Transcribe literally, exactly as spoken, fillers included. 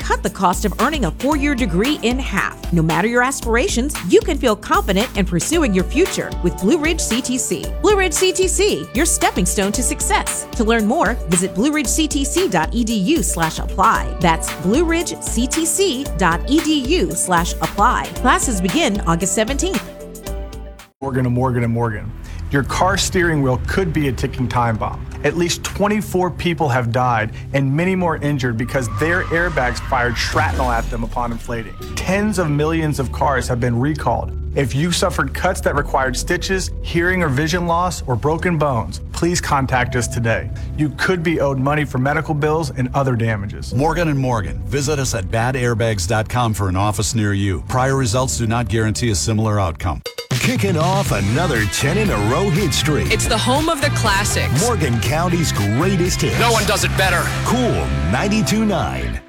cut the cost of earning a four-year degree in half. No matter your aspirations, you can feel confident in pursuing your future with Blue Ridge C T C. Blue Ridge C T C, your stepping stone to success. To learn more, visit blueridgectc.edu slash apply. That's blueridgectc.edu slash apply. Classes begin August seventeenth. Morgan and Morgan and Morgan. Your car steering wheel could be a ticking time bomb. At least twenty-four people have died and many more injured because their airbags fired shrapnel at them upon inflating. Tens of millions of cars have been recalled. If you suffered cuts that required stitches, hearing or vision loss, or broken bones, please contact us today. You could be owed money for medical bills and other damages. Morgan and Morgan. Visit us at bad airbags dot com for an office near you. Prior results do not guarantee a similar outcome. Kicking off another ten in a row hit streak. It's the home of the classics. Morgan County's greatest hits. No one does it better. Cool ninety-two point nine.